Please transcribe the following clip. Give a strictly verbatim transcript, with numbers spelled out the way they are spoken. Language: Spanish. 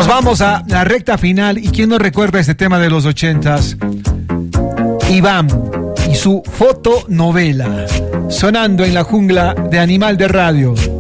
Nos vamos a la recta final. ¿Y quién nos recuerda este tema de los ochentas? Iván y su fotonovela, sonando en la jungla de Animal de Radio.